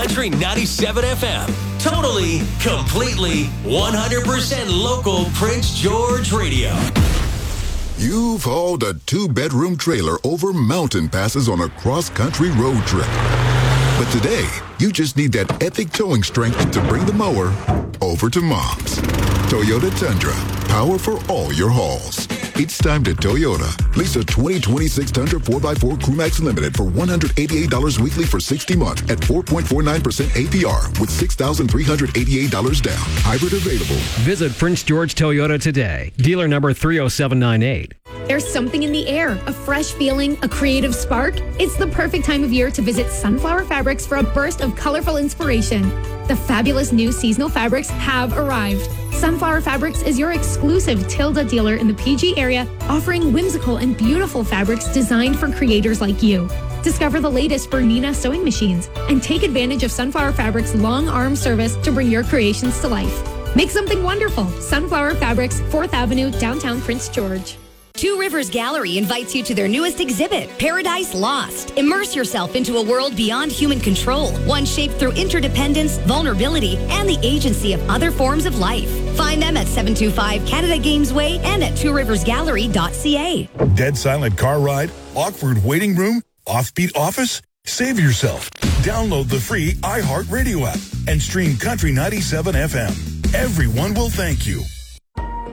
Country 97 FM. Totally, completely, 100% local Prince George Radio. You've hauled a 2-bedroom trailer over mountain passes on a cross-country road trip. But today, you just need that epic towing strength to bring the mower over to Mom's. Toyota Tundra, power for all your hauls. It's time to Toyota. Lease a 2026 Tundra 4x4 Crewmax Limited for $188 weekly for 60 months at 4.49% APR with $6,388 down. Hybrid available. Visit Prince George Toyota today. Dealer number 30798. There's something in the air, a fresh feeling, a creative spark. It's the perfect time of year to visit Sunflower Fabrics for a burst of colorful inspiration. The fabulous new seasonal fabrics have arrived. Sunflower Fabrics is your exclusive Tilda dealer in the PG area, offering whimsical and beautiful fabrics designed for creators like you. Discover the latest Bernina sewing machines and take advantage of Sunflower Fabrics' long arm service to bring your creations to life. Make something wonderful. Sunflower Fabrics, 4th Avenue, downtown Prince George. Two Rivers Gallery invites you to their newest exhibit, Paradise Lost. Immerse yourself into a world beyond human control, one shaped through interdependence, vulnerability, and the agency of other forms of life. Find them at 725 Canada Games Way and at tworiversgallery.ca. Dead silent car ride? Awkward waiting room? Offbeat office? Save yourself. Download the free iHeartRadio app and stream Country 97 FM. Everyone will thank you.